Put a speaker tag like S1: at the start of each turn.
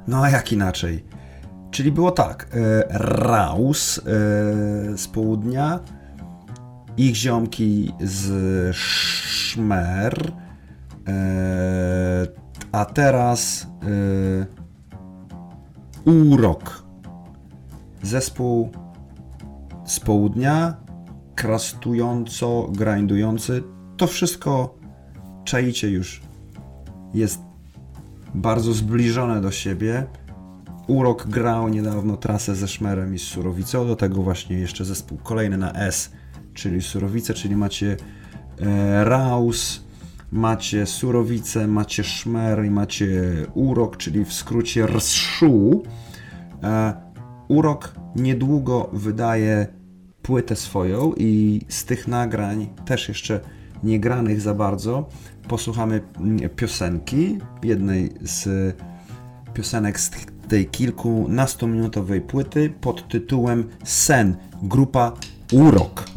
S1: No a jak inaczej? Czyli było tak, Raus z południa, ich ziomki z Szmer, a teraz Urok. Zespół z południa, krastująco, grindujący. To wszystko czaicie już. Jest bardzo zbliżone do siebie. Urok grał niedawno trasę ze Szmerem i z Surowicą, do tego właśnie jeszcze zespół kolejny na S, czyli Surowice, czyli macie Raus, macie Surowicę, macie Szmer i macie Urok, czyli w skrócie RSZU. Urok niedługo wydaje płytę swoją i z tych nagrań, też jeszcze nie granych za bardzo, posłuchamy piosenki, jednej z piosenek z tej kilkunastominutowej płyty pod tytułem Sen, grupa Urok.